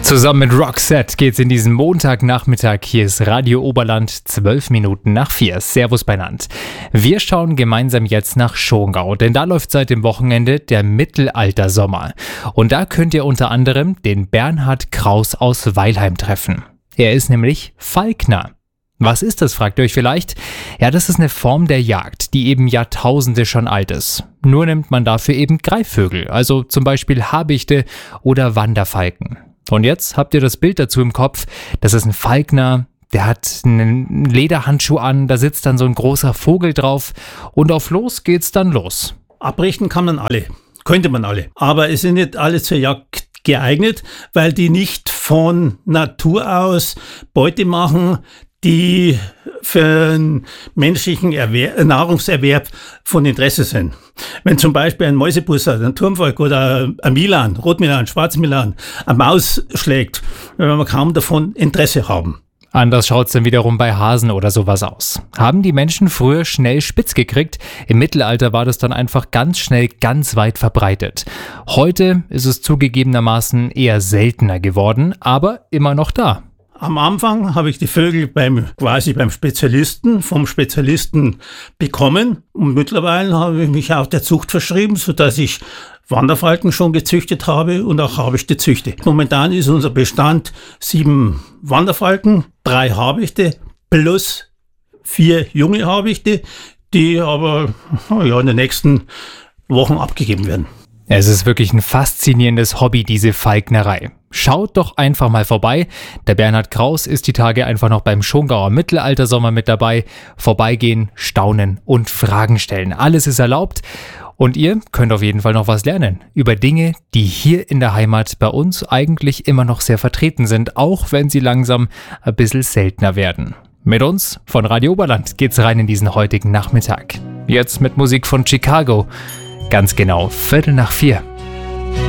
Zusammen mit Roxette geht's in diesen Montagnachmittag. Hier ist Radio Oberland, 12 Minuten nach 4. Servus beieinander. Wir schauen gemeinsam jetzt nach Schongau, denn da läuft seit dem Wochenende der Mittelaltersommer. Und da könnt ihr unter anderem den Bernhard Kraus aus Weilheim treffen. Er ist nämlich Falkner. Was ist das, fragt ihr euch vielleicht? Ja, das ist eine Form der Jagd, die eben Jahrtausende schon alt ist. Nur nimmt man dafür eben Greifvögel, also zum Beispiel Habichte oder Wanderfalken. Und jetzt habt ihr das Bild dazu im Kopf. Das ist ein Falkner, der hat einen Lederhandschuh an, da sitzt dann so ein großer Vogel drauf und auf los geht's dann los. Abrichten kann man alle, könnte man alle. Aber es sind nicht alle zur Jagd geeignet, weil die nicht von Natur aus Beute machen, die für einen menschlichen Nahrungserwerb von Interesse sind. Wenn zum Beispiel ein Mäusebusser, ein Turmfalk oder ein Milan, Rotmilan, Schwarzmilan, eine Maus schlägt, dann wir kaum davon Interesse haben. Anders schaut's dann wiederum bei Hasen oder sowas aus. Haben die Menschen früher schnell spitz gekriegt? Im Mittelalter war das dann einfach ganz schnell ganz weit verbreitet. Heute ist es zugegebenermaßen eher seltener geworden, aber immer noch da. Am Anfang habe ich die Vögel vom Spezialisten bekommen und mittlerweile habe ich mich auch der Zucht verschrieben, sodass ich Wanderfalken schon gezüchtet habe und auch Habichte züchte. Momentan ist unser Bestand 7 Wanderfalken, 3 Habichte plus 4 junge Habichte, die aber in den nächsten Wochen abgegeben werden. Es ist wirklich ein faszinierendes Hobby, diese Falknerei. Schaut doch einfach mal vorbei. Der Bernhard Kraus ist die Tage einfach noch beim Schongauer Mittelaltersommer mit dabei. Vorbeigehen, staunen und Fragen stellen. Alles ist erlaubt. Und ihr könnt auf jeden Fall noch was lernen über Dinge, die hier in der Heimat bei uns eigentlich immer noch sehr vertreten sind, auch wenn sie langsam ein bisschen seltener werden. Mit uns von Radio Oberland geht's rein in diesen heutigen Nachmittag. Jetzt mit Musik von Chicago. Ganz genau 3:45.